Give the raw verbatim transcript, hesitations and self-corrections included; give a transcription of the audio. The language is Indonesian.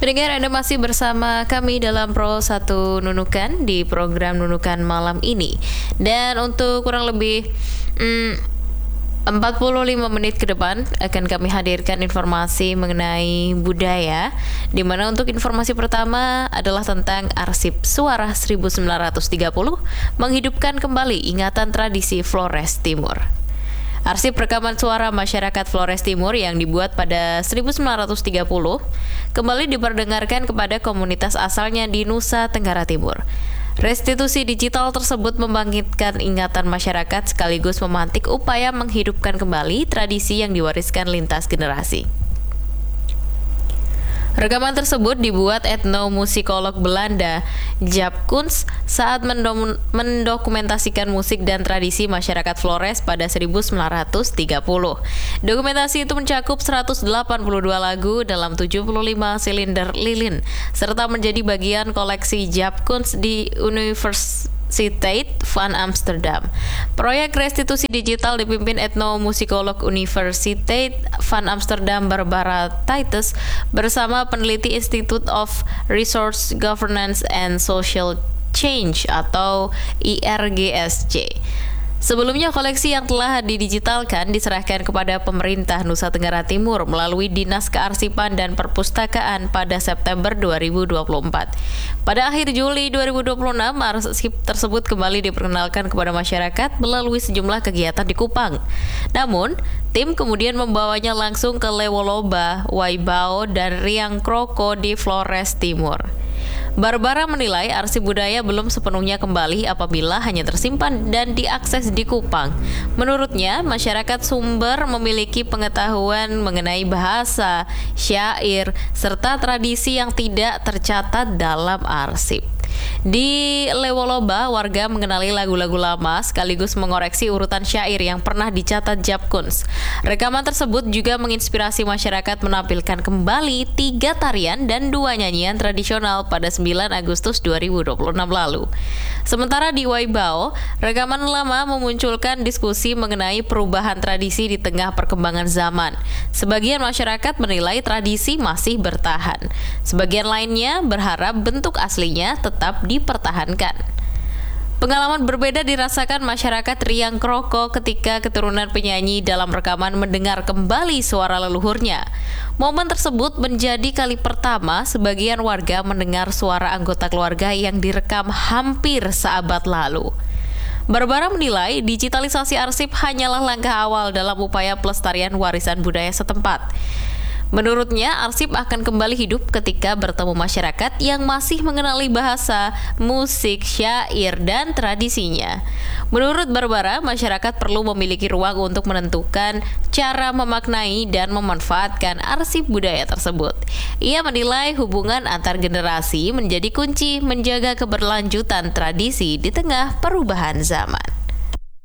Pendengar, Anda masih bersama kami dalam Pro satu Nunukan di program Nunukan malam ini. Dan untuk kurang lebih hmm, empat puluh lima menit ke depan akan kami hadirkan informasi mengenai budaya, di mana untuk informasi pertama adalah tentang Arsip Suara seribu sembilan ratus tiga puluh menghidupkan kembali ingatan tradisi Flores Timur. Arsip rekaman suara masyarakat Flores Timur yang dibuat pada seribu sembilan ratus tiga puluh kembali diperdengarkan kepada komunitas asalnya di Nusa Tenggara Timur. Restitusi digital tersebut membangkitkan ingatan masyarakat sekaligus memantik upaya menghidupkan kembali tradisi yang diwariskan lintas generasi. Rekaman tersebut dibuat etnomusikolog Belanda Jaap Koens saat mendom- mendokumentasikan musik dan tradisi masyarakat Flores pada seribu sembilan ratus tiga puluh. Dokumentasi itu mencakup seratus delapan puluh dua lagu dalam tujuh puluh lima silinder lilin, serta menjadi bagian koleksi Jaap Koens di Universiteit van Amsterdam. Proyek restitusi digital dipimpin etnomusikolog Universiteit van Amsterdam Barbara Titus bersama peneliti Institute of Resource Governance and Social Change atau I R G S C. Sebelumnya, koleksi yang telah didigitalkan diserahkan kepada pemerintah Nusa Tenggara Timur melalui Dinas Kearsipan dan Perpustakaan pada September dua ribu dua puluh empat. Pada akhir Juli dua ribu dua puluh enam, arsip tersebut kembali diperkenalkan kepada masyarakat melalui sejumlah kegiatan di Kupang. Namun, tim kemudian membawanya langsung ke Lewoloba, Waibao, dan Riang Kroko di Flores Timur. Barbara menilai arsip budaya belum sepenuhnya kembali apabila hanya tersimpan dan diakses di Kupang. Menurutnya, masyarakat sumber memiliki pengetahuan mengenai bahasa, syair, serta tradisi yang tidak tercatat dalam arsip. Di Lewoloba, warga mengenali lagu-lagu lama sekaligus mengoreksi urutan syair yang pernah dicatat Jaap Koens. Rekaman tersebut juga menginspirasi masyarakat menampilkan kembali tiga tarian dan dua nyanyian tradisional pada sembilan Agustus dua ribu dua puluh enam lalu. Sementara di Waibao, rekaman lama memunculkan diskusi mengenai perubahan tradisi di tengah perkembangan zaman. Sebagian masyarakat menilai tradisi masih bertahan. Sebagian lainnya berharap bentuk aslinya tetap dipertahankan. Pengalaman berbeda dirasakan masyarakat Riang Kroko ketika keturunan penyanyi dalam rekaman mendengar kembali suara leluhurnya. Momen tersebut menjadi kali pertama sebagian warga mendengar suara anggota keluarga yang direkam hampir seabad lalu. Barbara menilai digitalisasi arsip hanyalah langkah awal dalam upaya pelestarian warisan budaya setempat. Menurutnya, arsip akan kembali hidup ketika bertemu masyarakat yang masih mengenali bahasa, musik, syair, dan tradisinya. Menurut Barbara, masyarakat perlu memiliki ruang untuk menentukan cara memaknai dan memanfaatkan arsip budaya tersebut. Ia menilai hubungan antar generasi menjadi kunci menjaga keberlanjutan tradisi di tengah perubahan zaman.